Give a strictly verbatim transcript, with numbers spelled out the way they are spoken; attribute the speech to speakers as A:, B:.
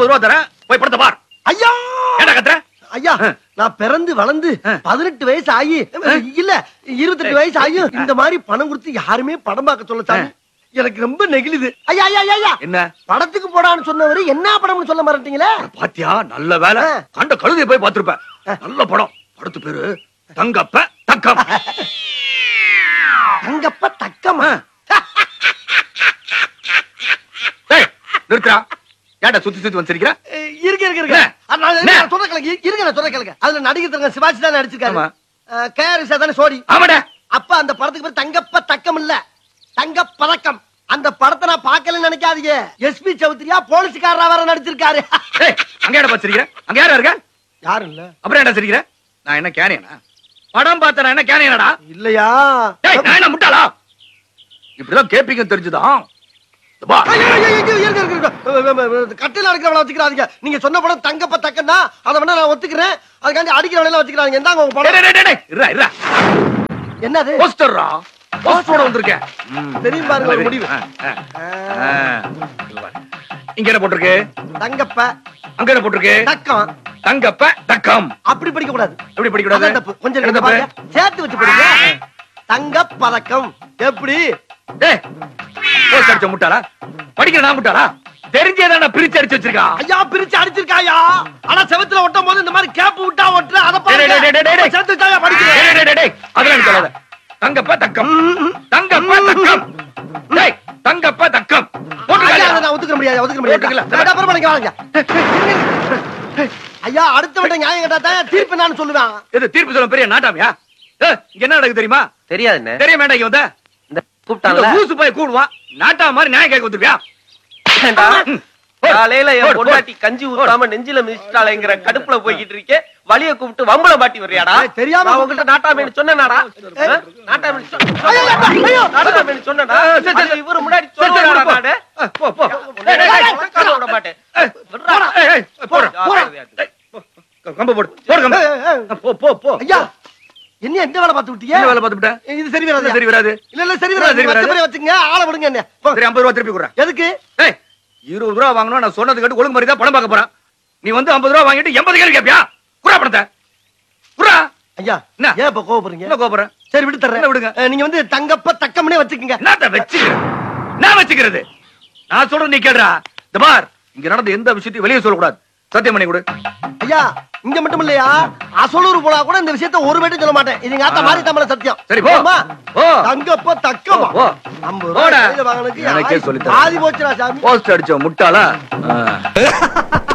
A: ஐம்பது ரூபா தரேன், போய் படத்தை பார்.
B: ஐயா
A: ஏடா கத்துற?
B: ஐயா, நான் பிறந்து வளர்ந்து பதினெட்டு வயசு ஆகி இல்ல இருபத்தெட்டு வயசு ஆகி இந்த மாதிரி பணம் கொடுத்து யாருமே படம் பார்க்க சொல்ல சாமி. எனக்கு ரொம்ப நெகிழுது. ஐயா ஐயா ஐயா,
A: என்ன
B: படத்துக்கு போடான்னு சொன்னவரு என்ன படம்னு சொல்ல மாட்டீங்களே?
A: பாத்தியா, நல்ல வேலை. கண்ட கழுதையை போய் பார்த்திருப்ப. நல்ல படம். படத்து பேரு தங்கப்ப தக்கம்.
B: தங்கப்ப தக்கமா?
A: நிறுத்துறா. ஏன்டா சுத்தி சுத்தி வச்சிருக்கிற?
B: இருக்க இருக்க இருக்க. நான் சொல்ற கேளுங்க, இருங்க நான் சொல்ற கேளுங்க. அதுல நடிகர் சிவாஜி தான் நடிச்சிருக்காரு. கேஆர்எஸ் தானே சோடி.
A: ஆமாடா.
B: அப்ப அந்த படத்துக்கு பேர் தங்கப்ப தக்கம் இல்ல, தங்க பதக்கம். அந்த படத்தை நான் பார்க்கலன்னு நினைக்காதீங்க. எஸ்பி சௌத்ரியா போலீஸ்காரரா வேற நடிச்சிருக்காரு.
A: அங்க ஏடா வச்சிருக்கிற? அங்க யாரா இருக்க?
B: யாரும் இல்ல.
A: அப்புறம் ஏடா சிரிக்கிற? நான் என்ன கேனியனா? படம் பார்த்தா என்ன கேனியனடா?
B: இல்லையா?
A: டேய், நான் என்ன முட்டாளா? இப்படிதான் கேப்பீங்க தெரிஞ்சுதான்.
B: கட்டையில அடிக்கிறவள வச்சுக்கிறாதீங்க. நீங்க சொன்ன படம் தங்கப்ப தக்கன்னா அதை வேணா நான் ஒத்துக்கிறேன். அதுக்காண்டி அடிக்கிறவள வச்சுக்கிறாங்க. என்னங்க உங்க படம்? என்னது?
A: போஸ்டர்ரா. போஸ்டரோட வந்திருக்கேன்.
B: தெரியும் பாருங்க ஒரு முடிவு.
A: இங்க என்ன போட்டிருக்கு?
B: தங்கப்ப.
A: அங்க என்ன போட்டிருக்கு?
B: தக்கம்.
A: தங்கப்ப தக்கம்.
B: அப்படி படிக்க கூடாது.
A: எப்படி படிக்க கூடாது?
B: தப்பு. கொஞ்சம் சேர்த்து வச்சு படிங்க. தங்க பதக்கம். எப்படி?
A: டேய், போஸ்ட் அடிச்ச முட்டாளா? படிக்கிற நான் முட்டாளா? தெரிஞ்சேதான் பிரிச்சு அடிச்சு வச்சிருக்கா.
B: ஐயா, பிரிச்சு அடிச்சிருக்காயா? ஆனா செவத்துல ஒட்டும் போது இந்த மாதிரி கேப் விட்டா ஒட்டுற அத பாருங்க. சேர்த்து வச்சாயா படிக்கிறேன்.
A: அதெல்லாம் சொல்லாத. தங்கப்ப தக்கம். தங்கப்ப தக்கம். டேய், தங்கப்ப தக்கம்.
B: ஐயா, நான் ஒத்துக்க முடியாது. ஒத்துக்க முடியாது. நான் அப்புறம் பண்ணி வாங்க. ஐயா, அடுத்த விட நியாயம் கேட்டா தான் தீர்ப்பு நான் சொல்லுவேன்.
A: இது தீர்ப்பு சொல்ல பெரிய நாட்டாமியா? இங்க என்ன நடக்குது தெரியுமா?
C: தெரியாதுண்ணே.
A: தெரிய வேண்டாம். இங்க வந்த
C: இந்த கூப்பிட்டாங்கல
A: ஊசு போய் கூடுவான். நாட்டா மாதிரி நியாயம் கேட்க வந்துருவியா?
C: காலையில என் பொண்டாட்டி கஞ்சி ஊத்தாம நெஞ்சில மிதிச்சிட்டாளேங்கிற கடுப்புல போய்கிட்டு இருக்கே, வலிய கூப்பிட்டு வம்பள பாட்டி வர்றியாடா?
B: தெரியாம
C: நான் உங்ககிட்ட நாட்டாமேன்னு சொன்னேனாடா? நாட்டாமேன்னு சொன்னடா? இவரு முன்னாடி சொன்னடா நானு.
A: போ போ.
C: விட மாட்டேன்.
A: போடா. கம்ப போடு. போடு கம்ப. போ போ போ.
B: ஐயா, என்ன எந்த வேலை பார்த்து விட்டீங்க?
A: என்ன வேலை பார்த்து விட்ட?
B: இது சரி வராது.
A: சரி வராது.
B: இல்ல இல்ல சரி வராது. மத்த பேரை வச்சுங்க. ஆளை விடுங்க. என்ன
A: சரி, ஐம்பது ரூபா திருப்பி குடுறேன்.
B: எதுக்கு?
A: ஏய், இருபது ரூபா வாங்கணும். நான் சொன்னது கேட்டு ஒழுங்கு மாதிரி தான் படம் பார்க்க போறேன். நீ வந்து ஐம்பது ரூபா வாங்கிட்டு எண்பது கேள்வி கேப்பியா? குறா படத்தை குறா.
B: ஐயா,
A: என்ன
B: ஏன் இப்ப கோவப்படுறீங்க?
A: என்ன கோபுறேன்?
B: சரி, விட்டு தர்றேன்.
A: விடுங்க.
B: நீங்க வந்து தங்கப்ப தக்கம்னே வச்சுக்கங்க.
A: நான் வச்சுக்கிறேன். நான் வச்சுக்கிறது. நான் சொல்றது நீ கேடுறா. இந்த பார், இங்க நடந்த எந்த விஷயத்தையும் வெளியே சொல்லக்கூடாது. சத்தியம் பண்ணி கொடு.
B: ஐயா, இங்க மட்டும் இல்லையா, அசலூர் போனா கூட இந்த விஷயத்தை ஒரு வேட்டும் சொல்ல மாட்டேன். இது ஆத்த மாதிரி தமிழ சத்தியம்.
A: சரி, போ. ஓ,
B: தங்கப்ப தக்கமா?
A: போ.
B: ஐம்பது ரூபாய் வாங்குனதுக்கு
A: எனக்கே சொல்லி தரேன்.
B: ஆதி போச்சுடா சாமி.
A: போஸ்ட் அடிச்ச முட்டாளா?